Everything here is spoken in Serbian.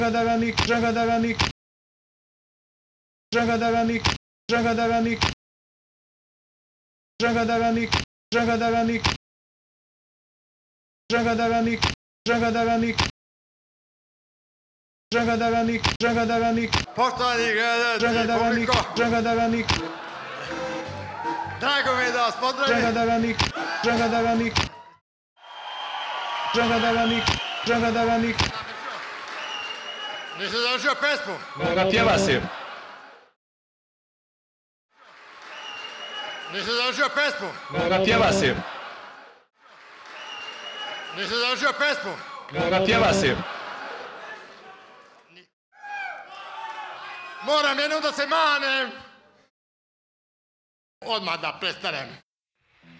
Dragadanik, Dragadanik, Dragadanik, Dragadanik, Dragadanik, Dragadanik, Dragadanik, Dragadanik, Dragadanik, Dragadanik, Poštovani gledalci, Dragadanik, publiko, Dragadanik, drago mi je da vas pozdravim. Dragadanik, Dragadanik, Dragadanik, Dragadanik. Nisi završio pesmu? Napjeva si. Nisi završio pesmu? Napjeva si. Nisi završio pesmu? Napjeva si. Moram jednom da se manem. Odmah da prestanem.